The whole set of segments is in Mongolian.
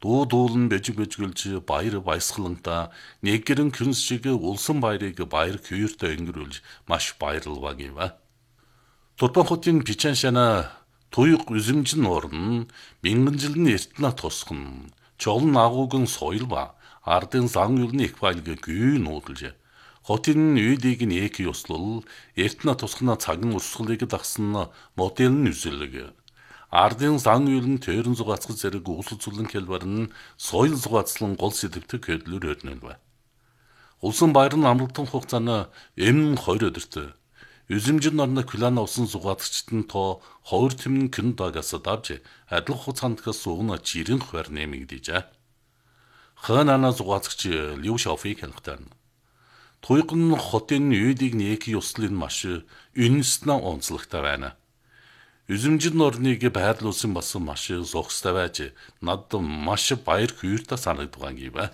Дуу дуулан бэжгэлж баяр баясгаланта нэггэрэн күнс шиг улсан баярыг баяр хөөртэй өнгөрүүлж маш баярлалаа гэв. Турпан хотын бичэн шана туйг үзэмжин орн мянган жилийн эртнэ тусган чолн агууган соёл ба ардын зан юлны их байлг гүй нүүдэлж хотын үйдийг нь эк ёслол эртнэ тусгана цагын урсгалыг дагсан модель үзэлэг ардын зан юлын төрөн зугаацгал зэрэг уулзуулан хэлбэрн соёл зугаацлан гол сэдвтэг хөдлөр өрнөлв. Улсын баяр нь амралтын хугацааны 20 өдөрт үзэмжин орны клана усан зугаацчт нь то ховор тэмнэн кэн дагаас давж адил хугацаандас сугна жирийн хвар нэмэгдэж. Ханана зугаацч Лю Шаофиг хэлэхтэн. Туйгын хотын үйдийг нэг ёслын маш үнэснэ онцлогтой байна. Үзэмжин орныг байрлуулсан басан маш зохистой байж над маш баяр хөөртэй санагдсан гэв.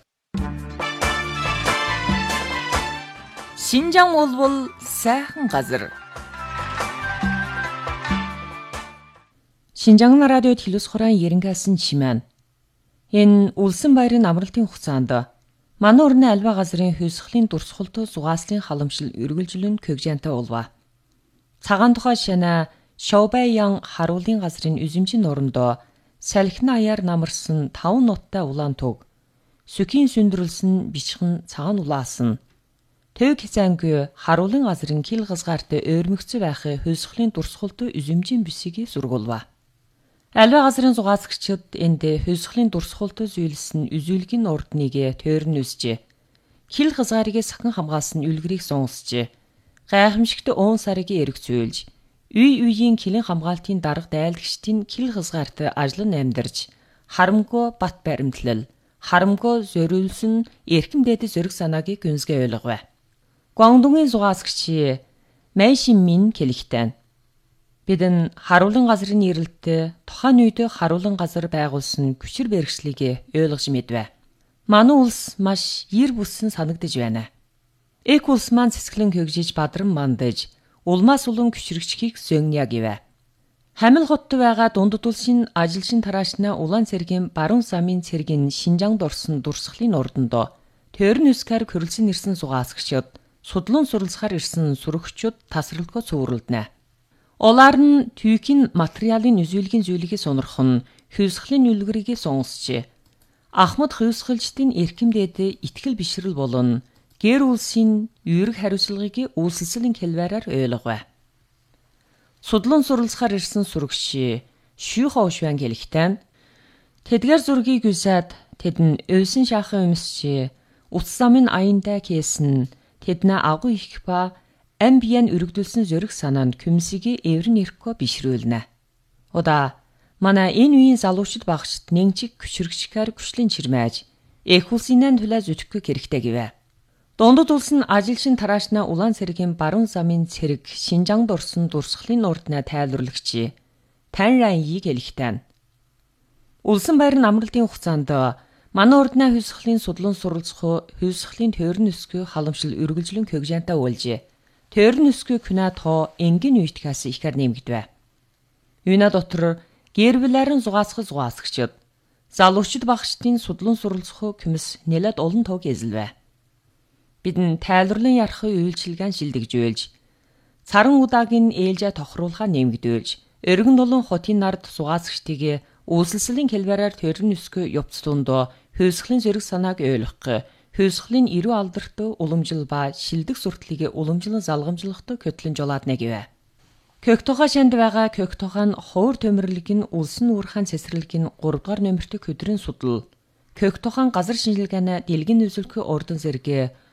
Шинжаан болбол сайхан газар. Шинжаан радиод хэлс хураан ерөнхийсэн чимээн. Энэ улсын баярын амралтын хугацаанд манай орны альва газрын хүйсглийн дурсгалт зугааслын халамжил үргэлжлэн көгжантай болва. Цагаан тухай шана Шоубайян харуулын газрын үзэмжин орондоо салхины аяар намарсан 5 нуттай улаан туг, сүхийн сүндрэлсэн бичхэн цагаан улаасан. Төг хязаангүй харуулын газрын кил газгаартай ойрмөгцөв байхын хүйсглийн дурсгалт үзэмжин бисгийг сургуулва. Альва газрын зугаацгчид энд хүйсглийн дурсгалт зүйлсэн үзүүлгийн ордныг тойрон үсжээ. Кил газгаарыг сахин хамгаалсан үлгэрийг сонсжээ. Гайхамшигт уун сарыг эрэг зөөлж үй үеийн килэн хамгаалтын дарга дайлгчдын кил хязгаарт ажлан амьдарч харамгүй бат баримтлал харамгүй зориулсан эрхэм дээд зөрг санааг гүнзгий ойлгов. Гуандунгийн зугаацгч Майшин Мин хэлэхтэн. Бидэн харуулан газрын ирэлттэй тухайн үед харуулан газар байгуулсан хүчир бэрхшлийг ойлгож мэдвэ. Манай улс маш ир бүссэн санагдаж байна. Эк улс маань цэцгэлэн хөгжиж бадран мандаж улмаас улан күчрэгчхийг сөнья гэвэ. Хамил хотод байгаа дундад улсын ажилчин тараачна улаан цэргийн баруун замын цэргийн Шинжаанд орсон дурсгалын ордондоо тойрон үскар хөрөлсөн ирсэн зугаасгчид судлан суралцахаар ирсэн сүрэгчид тасралтгүй цувралдана. Улаар нь түйхийн материалын үзүүлгийн зүйлийг сонирхон хүйсглийн үлгэрийг сонсчээ. Ахмад хүйсгэлчдийн эрхэмдээд итгэл бишрэл болон гэр улсын үүрэг хариуцлагыг үйлсэлсэлийн хэлбэрээр ойлгов. Судлан суралцахаар ирсэн сүрэгч Шүү Хоушван хэлэхтэн тэдгээр зургийг үзээд тэдэн өвсөн шахын өмсч утас замын аянда кээсэн тэднэ агуу их ба амбиян өргөдүүлсэн зөрг санаанд күмсийг эврэн ирэхгүй бишрүүлнэ. Удаа манай энэ үеийн залуучууд багчд нэгжиг күчрэгчээр күчлийн чирмээж эх улсынын төлөө зүтгэх хэрэгтэй гэвэ. Дундад улсын ажилчин тараачна улаан цэргийн баруун замын цэрэг Шинжаанд орсон дурсгалын ордноо тайлбарлагч Тан Райийг хэлэхтэн. Улсын баярын амралтын хугацаанд манай ордноо хүйсглийн судлан суралцах хүйсглийн тойрон өсгөө халамжил үргэлжлэн көгжантай уулжээ. Тойрон өсгөө күнэ тоо энгийн үйтгэс ихэр нэмэгдэв. Юуна дотор гэрвлэрэн зугаасгчид залуучууд багчдын судлан суралцах күмс нэлээд олон тоог эзэлвэ. Бидэн тайлбарлан ярахын үйлчилгаан шилдэгжүүлж, царан удаагийн ээлжээ тохируулахаа нэмэгдүүлж, өргөн дулан хотын нард зугаасгчдыг үйлсэлсэлийн хэлбэрээр тойрон өсгөө явц дундоо хүйсглийн зэрэг санааг ойлгох, хүйсглийн эрүү алдарт уламжил ба шилдэг сурталыг уламжлан залгамжлахад көтлөн жолаадна гэвэ. Көгтохоо шанд байгаа Көгтохоо нь ховор төмөрлөг нь улсын уурхаан цэцэрлэг нь 3 дугаар номерт хөдрийн судал. Көгтохоо газар шинжилгээний дэлгэн үзүүлэх ордон зэрэг